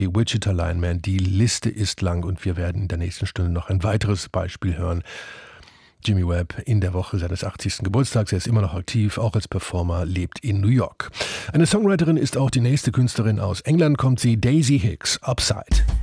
Die Wichita Lineman, die Liste ist lang und wir werden in der nächsten Stunde noch ein weiteres Beispiel hören. Jimmy Webb in der Woche seines 80. Geburtstags. Er ist immer noch aktiv, auch als Performer, lebt in New York. Eine Songwriterin ist auch die nächste Künstlerin. Aus England kommt sie, Daisy Hicks, Upside.